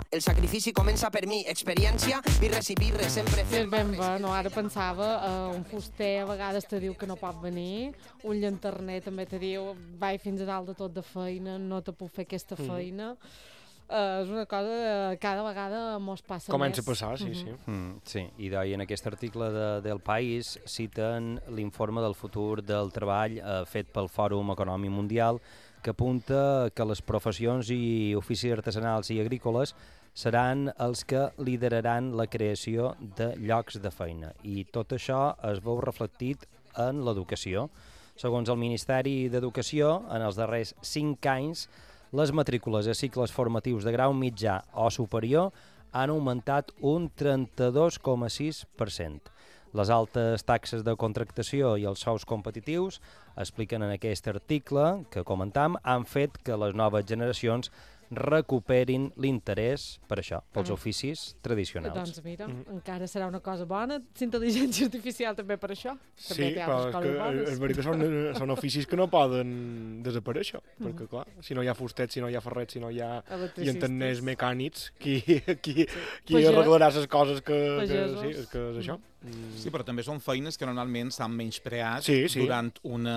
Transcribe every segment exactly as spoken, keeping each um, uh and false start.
El sacrifici comença per mi, experiència, birres i birres, sempre És fem ben bé, no? Ara pensava, uh, un fuster a vegades te diu que no pot venir, un llanterner també te diu vai fins a dalt de tot de feina, no te puc fer aquesta feina. Uh, és una cosa que cada vegada mos passa Comença més. a passar, sí, sí. Mm, sí, i d'ahir en aquest article de, del País citen l'informe del futur del treball eh, fet pel Fòrum Econòmic Mundial, que apunta que les professions i oficis artesanals i agrícoles seran els que lideraran la creació de llocs de feina. I tot això es veu reflectit en l'educació. Segons el Ministeri d'Educació, en els darrers cinc anys, les matrícules a cicles formatius de grau mitjà o superior han augmentat un trenta-dos coma sis per cent. Les altes taxes de contractació i els sous competitius, expliquen en aquest article que comentam, han fet que les noves generacions recuperin l'interès per això, pels oficis tradicionals. Doncs mira, encara serà una cosa bona, l'intel·ligència artificial també per això. També Sí, té però altres és, coses que, bones. és veritat que són, són oficis que no poden desaparèixer, perquè clar, si no hi ha fustets, si no hi ha ferrets, si no hi ha llanterners mecànics, qui, qui, qui Pagès. arreglarà les coses que, que, Pagesos. sí, és que és això. Mm. Sí, però també són feines que normalment s'han menyspreat Sí, sí. durant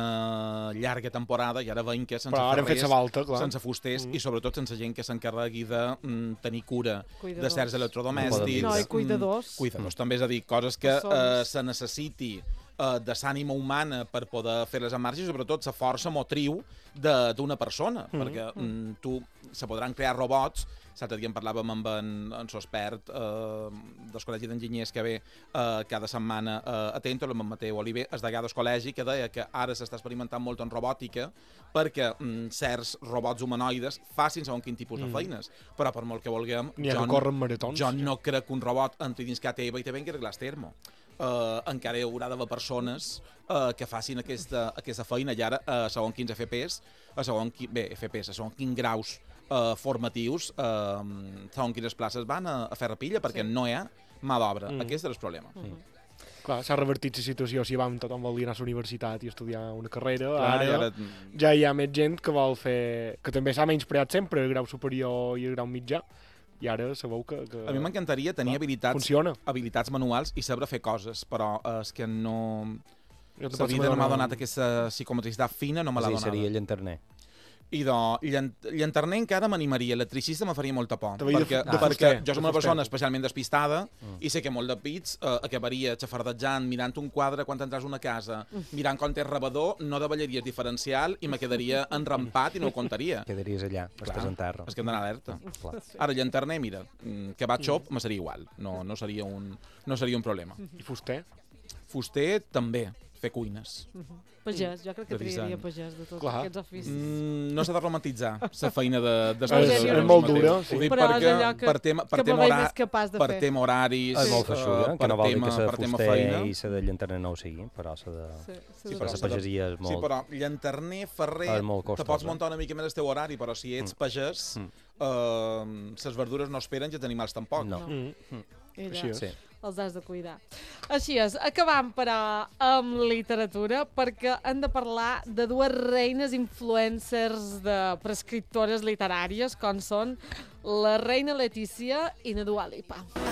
una llarga temporada i ara veiem que sense Però ara hem fet ferrers, sa volta, clar. sense fusters Mm. i sobretot sense gent que s'encarregui de mm, tenir cura Cuidadors. de certs electrodomèstics. No, i cuidadors. Mm, cuidadors, també, és a dir, coses que Bessons. eh, se necessiti eh, de l'ànima humana per poder fer-les en marxa i sobretot la força motriu de- d'una persona, Mm. perquè mm, tu se podran crear robots. L'altre dia en parlàvem amb en, en Sospert eh, del Col·legi d'Enginyers que ve eh, cada setmana eh, a Tento, amb en Mateu Oliver, es degà del col·legi, que deia que ara s'està experimentant molt en robòtica perquè mm, certs robots humanoides facin segons quin tipus de feines. Però per molt que vulguem, N'hi ha jo, que corren maratons. jo no crec que un robot entri dins casa teva i te vengui a arreglar el termo. Uh, encara hi haurà d'haver persones uh, que facin aquesta, aquesta feina i ara, uh, segons quins F P S, a segons qui, bé, F P S, a segons quins graus uh, formatius, uh, segons quines places van a, a fer rapilla, perquè Sí. no hi ha mà d'obra. Mm. Aquest és el problema. Mhm. Clar, s'ha revertit la situació, si vam tothom volia anar a la universitat i estudiar una carrera, Clar, ara, i ara- ja hi ha més gent que vol fer... que també s'ha menyspreat sempre el grau superior i el grau mitjà, i ara sabeu que... que A mi m'encantaria tenir clar, habilitats, funciona. habilitats manuals i saber fer coses, però uh, és que no... Jo te La pots vida no m'ha donar- donat aquesta psicomotricitat fina, no me l'ha Sí, donada. seria llanterner. I de llant llanterner encara m'animaria, electricista me faria molta por, T'havia de perquè, fu- de perquè fuster, jo soc de una fuster. persona especialment despistada Mm. i sé que molt de pits eh, acabaria xafardejant, mirant un quadre quan entras a una casa, mirant com té rebedor, no davallaries diferencial i me quedaria enrampat i no ho contaria. Quedaries allà, estàs en terra. És que hem d'anar alerta. Clar. Ara, llanterner, mira, mm, que va xop, me seria igual, no, no, seria un, no seria un problema. I fuster? Fuster, també, fer cuines. Pagès, jo crec que De triaria disseny. pagès de tots Clar. aquests oficis. Mm, no s'ha de romantitzar la feina de, de És- és molt dura, sí. Ho dic Però és perquè allò que- per tema, per que tema, me veig hora- més capaç de per fer. tema horaris, És molt eh, feixuda, que per no vol dir tema, que la per tema fuster feina. i la de llanterner no ho sigui, però la de... Sí, sí, Sí, Per però la s'ha de- pagesia és Sí, molt... però llanterner, ferrer, És molt te costosa. pots muntar una mica més el teu horari, però si ets pagès, Mm. eh, les verdures no esperen i els animals tampoc. No. Mm. I Així allà és. Sí. els has de cuidar. Així és, acabam, però, amb literatura, perquè hem de parlar de dues reines influencers de prescriptores literàries, com són la reina Letícia i na Dua Lipa.